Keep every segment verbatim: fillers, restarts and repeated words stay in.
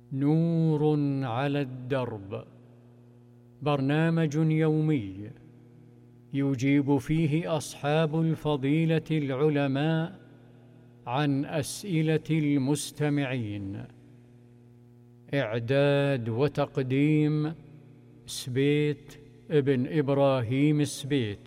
نور على الدرب، برنامج يومي يجيب فيه أصحاب الفضيلة العلماء عن أسئلة المستمعين. إعداد وتقديم سبيت ابن إبراهيم سبيت.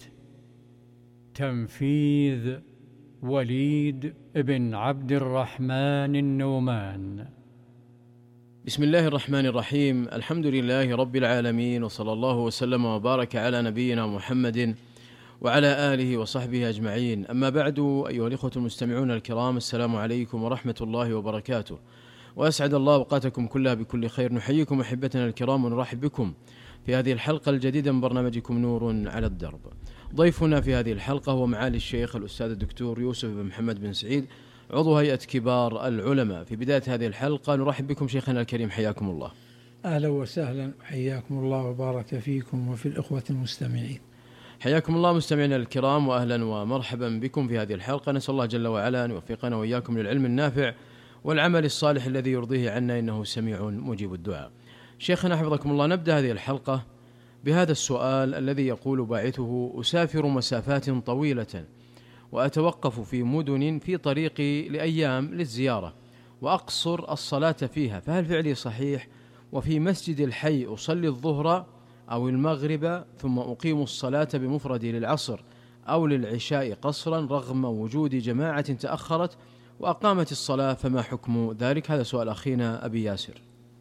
تنفيذ وليد ابن عبد الرحمن النومان. بسم الله الرحمن الرحيم. الحمد لله رب العالمين، وصلى الله وسلم وبارك على نبينا محمد وعلى آله وصحبه أجمعين. أما بعد، أيها الإخوة المستمعون الكرام، السلام عليكم ورحمة الله وبركاته، وأسعد الله أوقاتكم كلها بكل خير. نحييكم أحبتنا الكرام ونرحب بكم في هذه الحلقة الجديدة من برنامجكم نور على الدرب. ضيفنا في هذه الحلقة هو معالي الشيخ الأستاذ الدكتور يوسف بن محمد بن سعيد، عضو هيئة كبار العلماء. في بداية هذه الحلقة نرحب بكم شيخنا الكريم، حياكم الله. أهلا وسهلا، حياكم الله وبارك فيكم وفي الإخوة المستمعين. حياكم الله مستمعينا الكرام، وأهلا ومرحبا بكم في هذه الحلقة. نسأل الله جل وعلا أن يوفقنا وإياكم للعلم النافع والعمل الصالح الذي يرضيه عنا، إنه سميع مجيب الدعاء. شيخنا حفظكم الله، نبدأ هذه الحلقة بهذا السؤال الذي يقول باعثه: أسافر مسافات طويلة وأتوقف في مدن في طريقي لأيام للزيارة وأقصر الصلاة فيها، فهل فعلي صحيح؟ وفي مسجد الحي أصلي الظهر أو المغرب ثم أقيم الصلاة بمفردي للعصر أو للعشاء قصرا رغم وجود جماعة تأخرت وأقامت الصلاة، فما حكم ذلك؟ هذا سؤال أخينا أبي ياسر.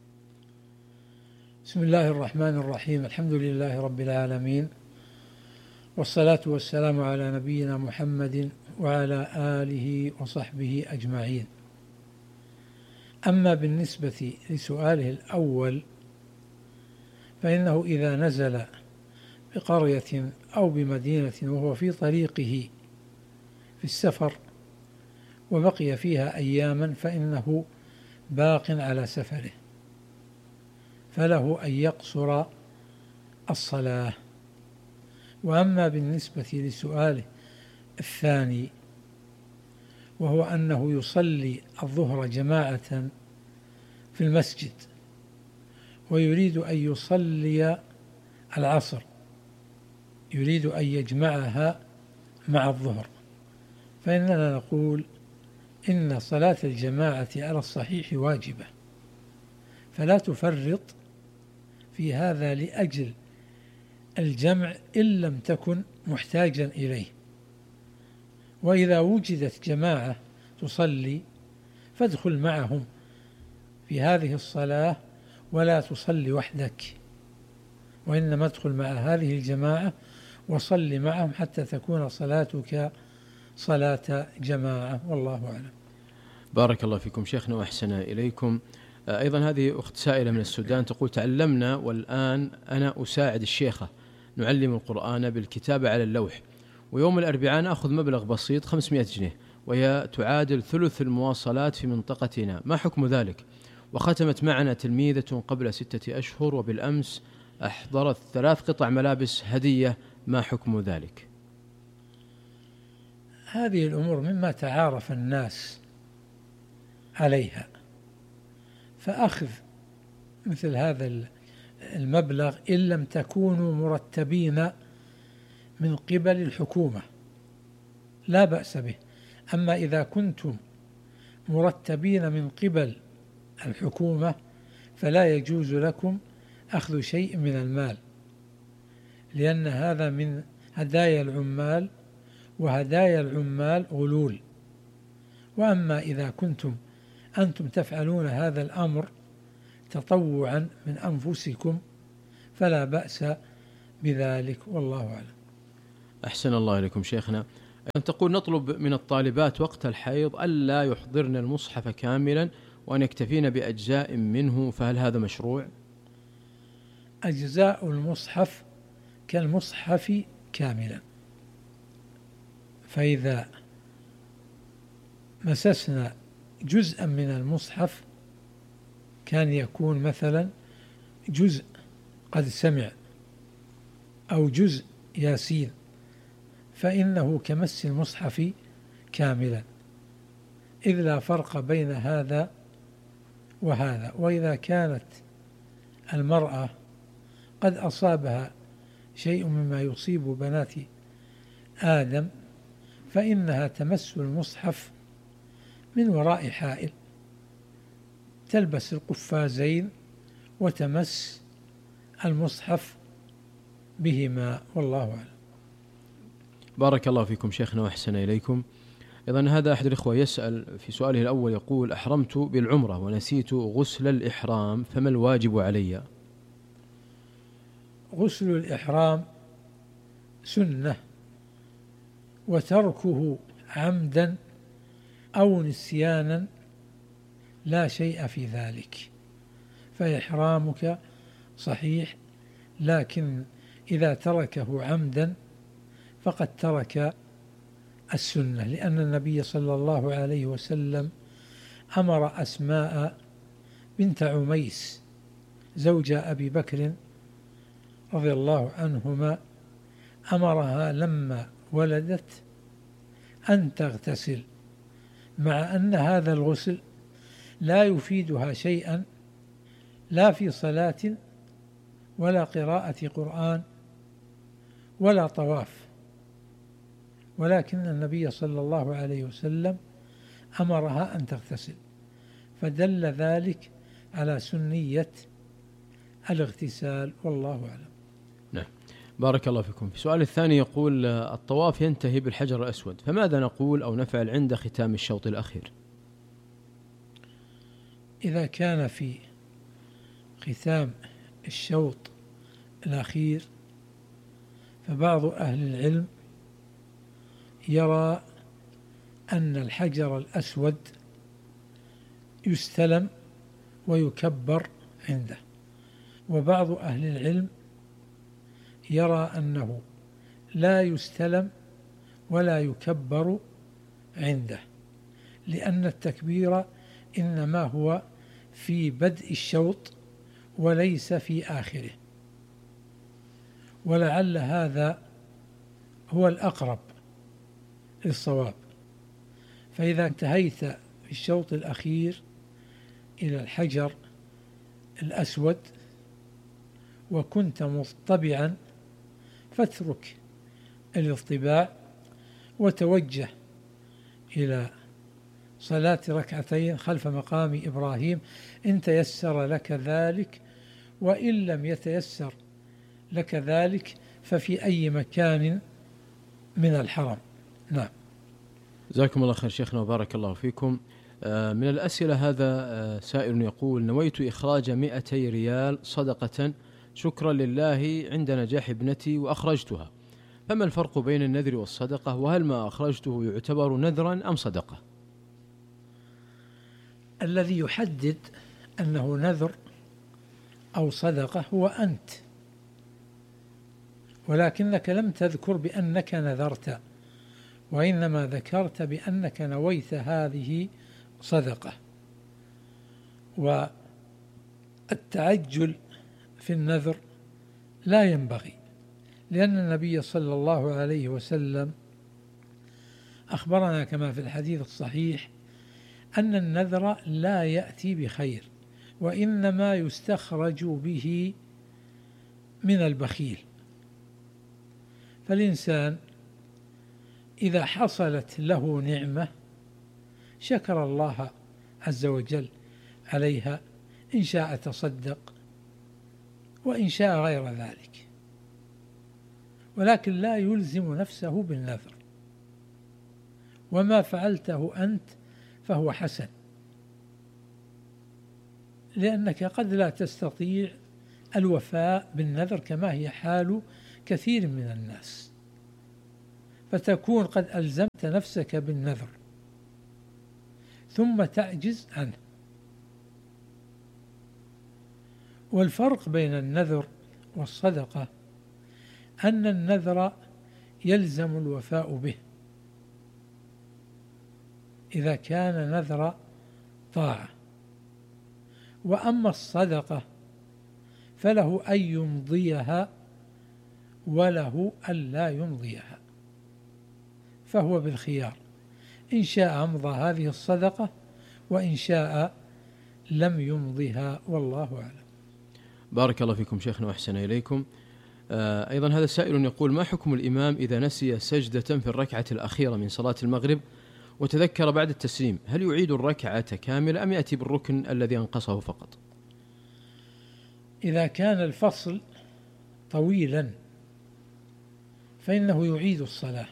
بسم الله الرحمن الرحيم. الحمد لله رب العالمين، والصلاة والسلام على نبينا محمد وعلى آله وصحبه أجمعين. أما بالنسبة لسؤاله الأول، فإنه إذا نزل بقرية أو بمدينة وهو في طريقه في السفر وبقي فيها أياما، فإنه باق على سفره، فله أن يقصر الصلاة. وأما بالنسبة لسؤاله الثاني، وهو أنه يصلي الظهر جماعة في المسجد ويريد أن يصلي العصر، يريد أن يجمعها مع الظهر، فإننا نقول إن صلاة الجماعة على الصحيح واجبة، فلا تفرط في هذا لأجل الجمع إن لم تكن محتاجا إليه. وإذا وجدت جماعة تصلي فادخل معهم في هذه الصلاة ولا تصلي وحدك، وإنما ادخل مع هذه الجماعة وصل معهم حتى تكون صلاتك صلاة جماعة، والله أعلم. بارك الله فيكم شيخنا وأحسن إليكم. أيضا هذه أخت سائلة من السودان تقول: تعلمنا والآن أنا أساعد الشيخة نعلم القرآن بالكتابة على اللوح، ويوم الأربعاء نأخذ مبلغ بسيط خمسمائة جنيه، وهي تعادل ثلث المواصلات في منطقتنا، ما حكم ذلك؟ وختمت معنا تلميذة قبل ستة أشهر، وبالأمس أحضرت ثلاث قطع ملابس هدية، ما حكم ذلك؟ هذه الأمور مما تعارف الناس عليها، فأخذ مثل هذا المبلغ إن لم تكونوا مرتبين من قبل الحكومة لا بأس به. أما إذا كنتم مرتبين من قبل الحكومة فلا يجوز لكم أخذ شيء من المال، لأن هذا من هدايا العمال، وهدايا العمال غلول. وأما إذا كنتم أنتم تفعلون هذا الأمر تطوعا من أنفسكم فلا بأس بذلك، والله أعلم. أحسن الله إليكم شيخنا. أن تقول: نطلب من الطالبات وقت الحيض ألا يحضرن المصحف كاملا وأن يكتفين بأجزاء منه، فهل هذا مشروع؟ أجزاء المصحف كالمصحف كاملا، فإذا مسسنا جزءا من المصحف كان يكون مثلا جزء قد سمع أو جزء ياسين، فإنه كمس المصحف كاملا، إذ لا فرق بين هذا وهذا. وإذا كانت المرأة قد أصابها شيء مما يصيب بنات آدم فإنها تمس المصحف من وراء حائل، تلبس القفازين وتمس المصحف بهما، والله أعلم. بارك الله فيكم شيخنا وأحسن إليكم. إذن هذا أحد الإخوة يسأل في سؤاله الأول يقول: أحرمت بالعمرة ونسيت غسل الإحرام فما الواجب علي؟ غسل الإحرام سنة، وتركه عمدا أو نسيانا لا شيء في ذلك، فإحرامك صحيح، لكن إذا تركه عمدا فقد ترك السنة، لأن النبي صلى الله عليه وسلم أمر أسماء بنت عميس زوج أبي بكر رضي الله عنهما، أمرها لما ولدت أن تغتسل، مع أن هذا الغسل لا يفيدها شيئا لا في صلاة ولا قراءة قرآن ولا طواف، ولكن النبي صلى الله عليه وسلم أمرها أن تغتسل، فدل ذلك على سنية الاغتسال، والله أعلم. نعم، بارك الله فيكم. في السؤال الثاني يقول: الطواف ينتهي بالحجر الأسود، فماذا نقول أو نفعل عند ختام الشوط الأخير؟ إذا كان في ختام الشوط الأخير فبعض أهل العلم يرى أن الحجر الأسود يستلم ويكبر عنده، وبعض أهل العلم يرى أنه لا يستلم ولا يكبر عنده، لأن التكبير إنما هو في بدء الشوط وليس في آخره، ولعل هذا هو الأقرب للصواب. فإذا انتهيت في الشوط الأخير إلى الحجر الأسود وكنت مطبعا فاترك الاطباع وتوجه إلى صلاة ركعتين خلف مقام إبراهيم إن تيسر لك ذلك، وإن لم يتيسر لك ذلك ففي أي مكان من الحرم. نعم. جزاكم الله خير شيخنا وبارك الله فيكم. من الأسئلة هذا سائل يقول: نويت إخراج مئتي ريال صدقة شكرا لله عند نجاح ابنتي وأخرجتها، فما الفرق بين النذر والصدقة؟ وهل ما أخرجته يعتبر نذرا أم صدقة؟ الذي يحدد أنه نذر أو صدقة هو أنت، ولكنك لم تذكر بأنك نذرت، وإنما ذكرت بأنك نويت هذه صدقة. والتعجل في النذر لا ينبغي، لأن النبي صلى الله عليه وسلم أخبرنا كما في الحديث الصحيح أن النذر لا يأتي بخير، وإنما يستخرج به من البخيل. فالإنسان إذا حصلت له نعمة شكر الله عز وجل عليها، إن شاء تصدق وإن شاء غير ذلك، ولكن لا يلزم نفسه بالنذر. وما فعلته أنت فهو حسن، لأنك قد لا تستطيع الوفاء بالنذر كما هي حال كثير من الناس، فتكون قد ألزمت نفسك بالنذر ثم تعجز عنه. والفرق بين النذر والصدقة أن النذر يلزم الوفاء به إذا كان نذر طاعة، وأما الصدقة فله أن يمضيها وله أن لا يمضيها، فهو بالخيار، إن شاء أمضى هذه الصدقة وإن شاء لم يمضها، والله أعلم. بارك الله فيكم شيخنا وأحسن إليكم. آه أيضا هذا سائل يقول: ما حكم الإمام إذا نسي سجدة في الركعة الأخيرة من صلاة المغرب وتذكر بعد التسليم، هل يعيد الركعة كاملة أم يأتي بالركن الذي أنقصه فقط؟ إذا كان الفصل طويلا فإنه يعيد الصلاة،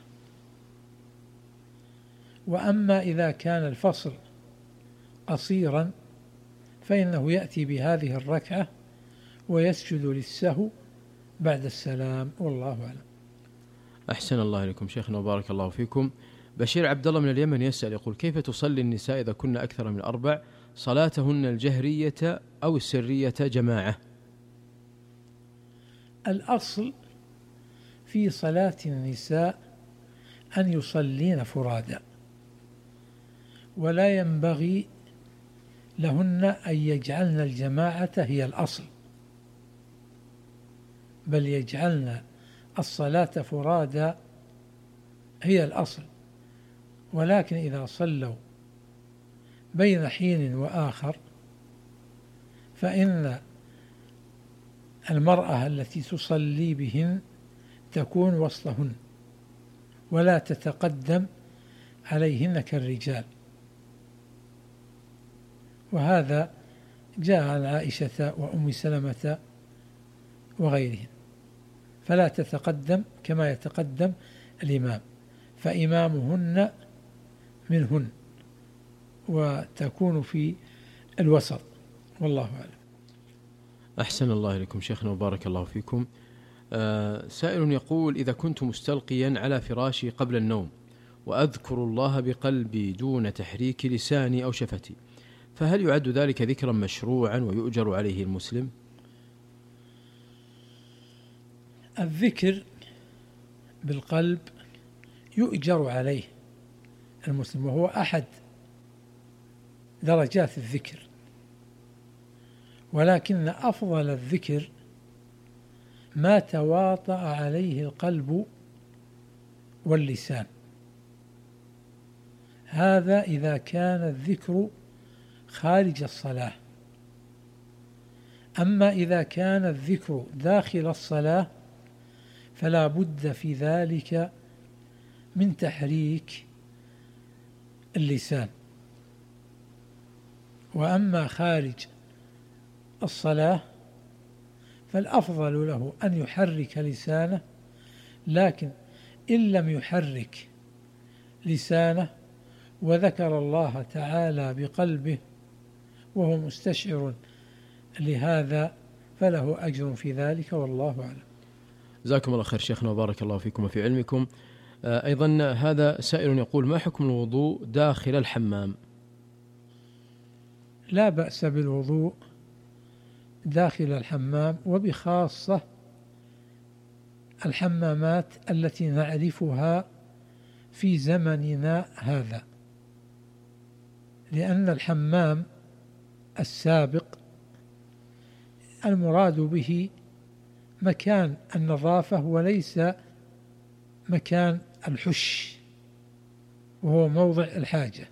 وأما إذا كان الفصل قصيرا فإنه يأتي بهذه الركعة ويسجد للسهو بعد السلام، والله أعلم. أحسن الله إليكم شيخنا وبارك الله فيكم. بشير عبد الله من اليمن يسأل يقول: كيف تصلي النساء إذا كن أكثر من أربع، صلاتهن الجهرية أو السرية جماعة؟ الأصل في صلاة النساء أن يصلين فرادى، ولا ينبغي لهن أن يجعلن الجماعة هي الأصل، بل يجعلن الصلاة فرادى هي الأصل. ولكن إذا صلوا بين حين وآخر فإن المرأة التي تصلي بهن تكون وسطهن ولا تتقدم عليهن كالرجال، وهذا جاء عن عائشة وأم سلمة وغيرهن، فلا تتقدم كما يتقدم الإمام، فإمامهن منهن وتكون في الوسط، والله أعلم. أحسن الله إليكم شيخنا وبارك الله فيكم. آه سائل يقول: إذا كنت مستلقيا على فراشي قبل النوم وأذكر الله بقلبي دون تحريك لساني أو شفتي، فهل يعد ذلك ذكرا مشروعا ويؤجر عليه المسلم؟ الذكر بالقلب يؤجر عليه المسلم، وهو أحد درجات الذكر، ولكن أفضل الذكر ما تواطأ عليه القلب واللسان، هذا إذا كان الذكر خارج الصلاة. أما إذا كان الذكر داخل الصلاة فلا بد في ذلك من تحريك اللسان، وأما خارج الصلاة فالأفضل له أن يحرك لسانه، لكن إن لم يحرك لسانه وذكر الله تعالى بقلبه وهو مستشعر لهذا فله أجر في ذلك، والله أعلم. جزاكم الله خير شيخنا وبارك الله فيكم وفي علمكم. أيضا هذا سائل يقول: ما حكم الوضوء داخل الحمام؟ لا بأس بالوضوء داخل الحمام، وبخاصة الحمامات التي نعرفها في زمننا هذا، لأن الحمام السابق المراد به مكان النظافة وليس مكان الحش، وهو موضع الحاجة.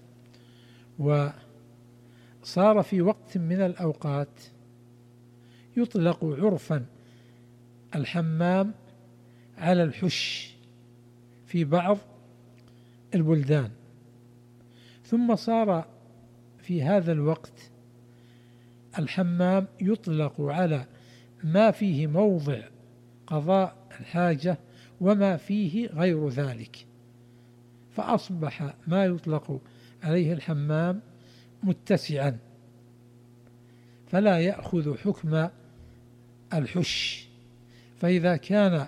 وصار في وقت من الأوقات يطلق عرفا الحمام على الحش في بعض البلدان، ثم صار في هذا الوقت الحمام يطلق على ما فيه موضع قضاء الحاجة وما فيه غير ذلك، فأصبح ما يطلق عليه الحمام متسعا فلا يأخذ حكم الحش. فإذا كان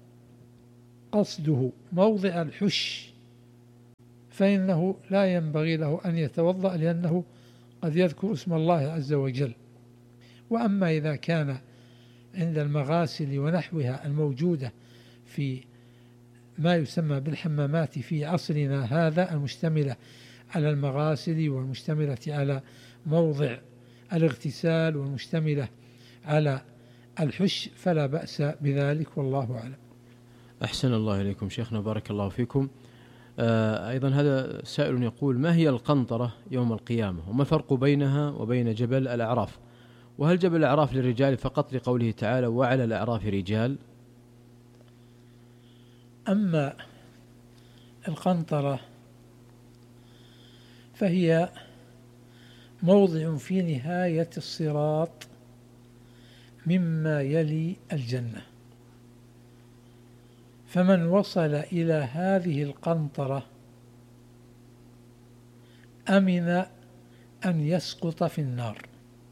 قصده موضع الحش فإنه لا ينبغي له أن يتوضأ، لأنه قد يذكر اسم الله عز وجل. وأما إذا كان عند المغاسل ونحوها الموجودة في ما يسمى بالحمامات في عصرنا هذا، المشتملة على المغاسل والمشتملة على موضع الاغتسال والمشتملة على الحش، فلا بأس بذلك، والله أعلم. أحسن الله إليكم شيخنا بارك الله فيكم. أيضا هذا سائل يقول: ما هي القنطرة يوم القيامة، وما الفرق بينها وبين جبل الأعراف؟ وهل جبل الأعراف للرجال فقط لقوله تعالى وعلى الأعراف رجال؟ أما القنطرة فهي موضع في نهاية الصراط مما يلي الجنة، فمن وصل إلى هذه القنطرة أمن أن يسقط في النار.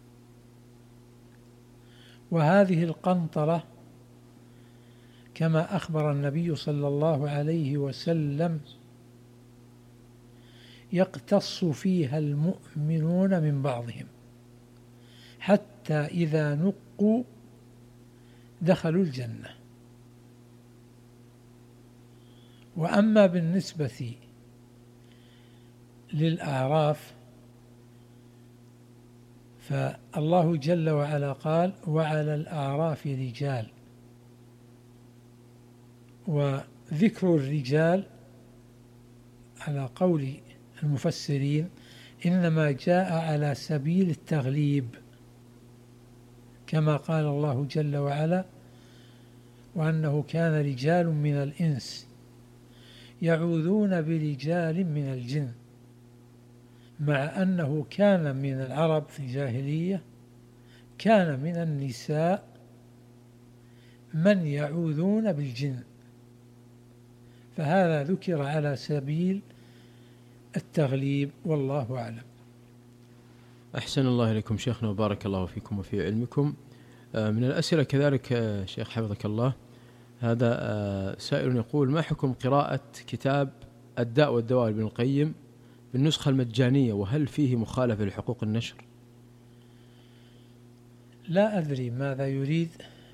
وهذه القنطرة كما أخبر النبي صلى الله عليه وسلم يقتص فيها المؤمنون من بعضهم حتى إذا نقوا دخلوا الجنة. وأما بالنسبة للأعراف فالله جل وعلا قال وعلى الأعراف رجال، وذكر الرجال على قول المفسرين إنما جاء على سبيل التغليب، كما قال الله جل وعلا وأنه كان رجال من الإنس يعوذون برجال من الجن، مع أنه كان من العرب في الجاهلية كان من النساء من يعوذون بالجن، فهذا ذكر على سبيل التغليب والله أعلم. أحسن الله إليكم شيخنا وبارك الله فيكم وفي علمكم. من الأسئلة كذلك شيخ حفظك الله، هذا سائل يقول: ما حكم قراءة كتاب الداء والدواء لابن القيم بالنسخة المجانية، وهل فيه مخالفة لحقوق النشر؟ لا أدري ماذا يريد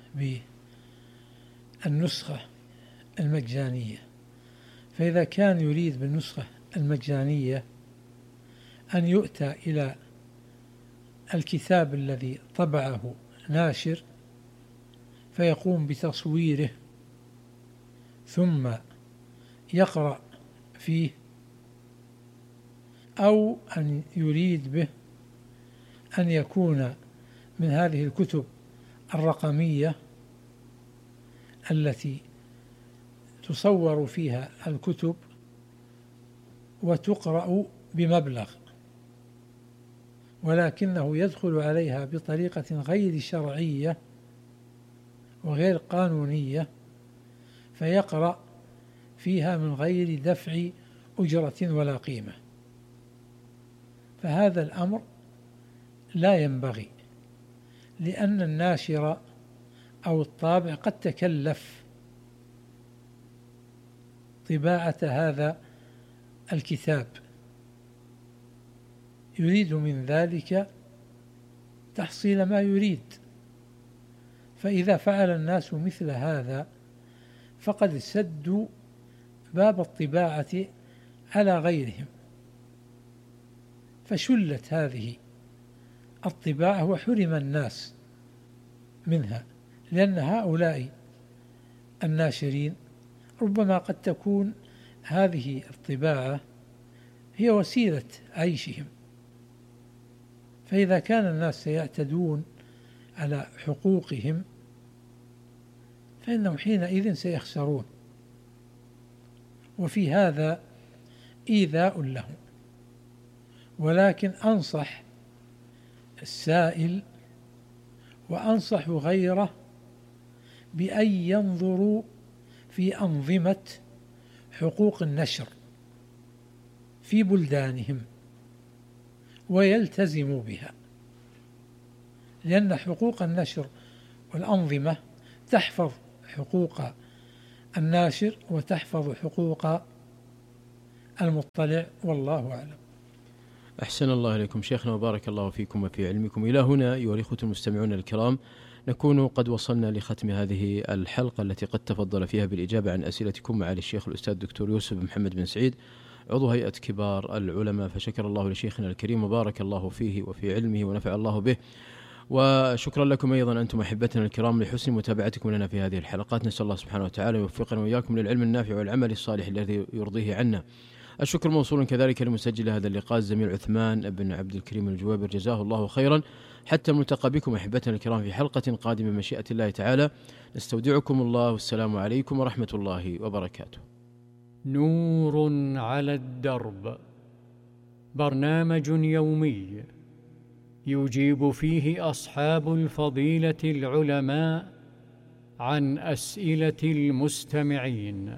بالنسخة المجانية، فإذا كان يريد بالنسخة المجانية أن يؤتى إلى الكتاب الذي طبعه ناشر فيقوم بتصويره ثم يقرأ فيه، أو أن يريد به أن يكون من هذه الكتب الرقمية التي تصور فيها الكتب وتقرأ بمبلغ، ولكنه يدخل عليها بطريقة غير شرعية وغير قانونية فيقرأ فيها من غير دفع أجرة ولا قيمة، فهذا الأمر لا ينبغي، لأن الناشر أو الطابع قد تكلف طباعة هذا الكتاب، يريد من ذلك تحصيل ما يريد، فإذا فعل الناس مثل هذا فقد سدوا باب الطباعة على غيرهم، فشلت هذه الطباعة وحرم الناس منها، لأن هؤلاء الناشرين ربما قد تكون هذه الطباعة هي وسيلة عيشهم، فإذا كان الناس سيعتدون على حقوقهم فإنهم حينئذ سيخسرون، وفي هذا إيذاء لهم. ولكن أنصح السائل وأنصح غيره بأن ينظروا في أنظمة حقوق النشر في بلدانهم ويلتزموا بها، لأن حقوق النشر والأنظمة تحفظ حقوق الناشر وتحفظ حقوق المطلع، والله أعلم. أحسن الله إليكم شيخنا وبارك الله فيكم وفي علمكم. إلى هنا أيها الإخوة المستمعون الكرام نكون قد وصلنا لختم هذه الحلقة التي قد تفضل فيها بالإجابة عن أسئلتكم معالي الشيخ الأستاذ الدكتور يوسف محمد بن سعيد عضو هيئة كبار العلماء، فشكر الله لشيخنا الكريم وبارك الله فيه وفي علمه ونفع الله به، وشكرا لكم أيضا أنتم أحبتنا الكرام لحسن متابعتكم لنا في هذه الحلقات. نسأل الله سبحانه وتعالى يوفقنا وإياكم للعلم النافع والعمل الصالح الذي يرضيه عنا. الشكر موصول كذلك لمسجل هذا اللقاء الزميل عثمان بن عبد الكريم الجوابر، جزاه الله خيرا. حتى الملتقى بكم أحبتنا الكرام في حلقة قادمة مشيئة الله تعالى. نستودعكم الله والسلام عليكم ورحمة الله وبركاته. نور على الدرب، برنامج يومي يجيب فيه أصحاب الفضيلة العلماء عن أسئلة المستمعين.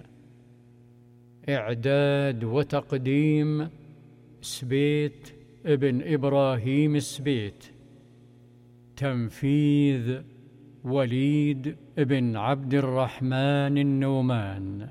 إعداد وتقديم سبيت ابن إبراهيم سبيت. تنفيذ وليد ابن عبد الرحمن النومان.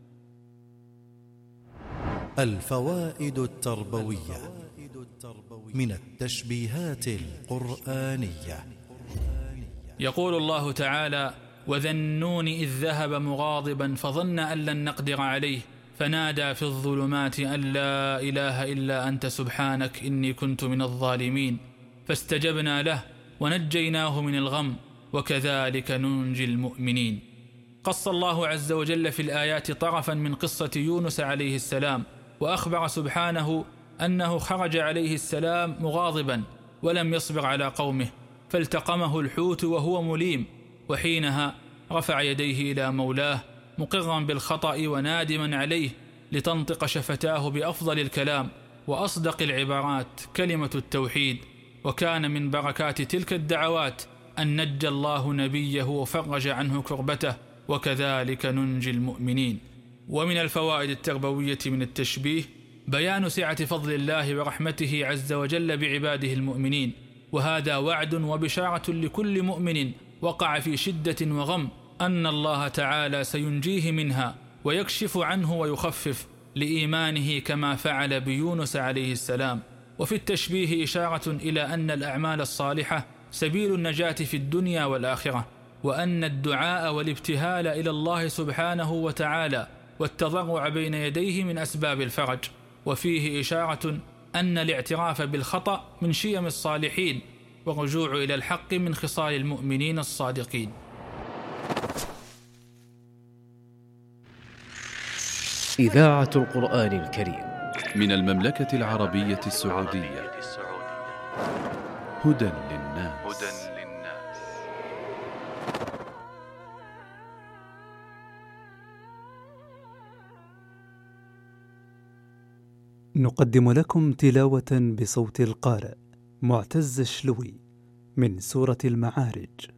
الفوائد التربوية من التشبيهات القرآنية. يقول الله تعالى: وذا النون إذ ذهب مغاضبا فظن أن لن نقدر عليه فنادى في الظلمات أن لا إله إلا أنت سبحانك إني كنت من الظالمين فاستجبنا له ونجيناه من الغم وكذلك ننجي المؤمنين. قص الله عز وجل في الآيات طرفا من قصة يونس عليه السلام، وأخبر سبحانه أنه خرج عليه السلام مغاضبا ولم يصبر على قومه فالتقمه الحوت وهو مليم، وحينها رفع يديه إلى مولاه مقرا بالخطأ ونادما عليه لتنطق شفتاه بأفضل الكلام وأصدق العبارات كلمة التوحيد. وكان من بركات تلك الدعوات أن نجى الله نبيه وفرج عنه كربته وكذلك ننجي المؤمنين. ومن الفوائد التربوية من التشبيه بيان سعة فضل الله ورحمته عز وجل بعباده المؤمنين، وهذا وعد وبشارة لكل مؤمن وقع في شدة وغم أن الله تعالى سينجيه منها ويكشف عنه ويخفف لإيمانه كما فعل بيونس عليه السلام. وفي التشبيه إشارة إلى أن الأعمال الصالحة سبيل النجاة في الدنيا والآخرة، وأن الدعاء والابتهال إلى الله سبحانه وتعالى والتضرع بين يديه من أسباب الفرج. وفيه إشارة أن الاعتراف بالخطأ من شيم الصالحين، والرجوع إلى الحق من خصال المؤمنين الصادقين. إذاعة القرآن الكريم من المملكة العربية السعودية. هدى للناس. نقدم لكم تلاوة بصوت القارئ معتز الشلوي من سورة المعارج.